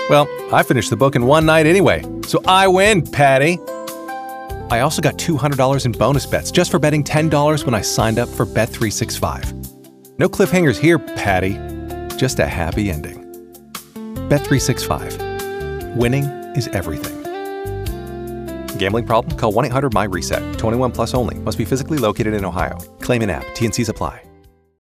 Well, I finished the book in one night anyway, so I win, Patty. I also got $200 in bonus bets just for betting $10 when I signed up for Bet365. No cliffhangers here, Patty. Just a happy ending. Bet365. Winning is everything. Gambling problem? Call 1-800-MY-RESET. 21 plus only. Must be physically located in Ohio. Claim in app. T&Cs apply.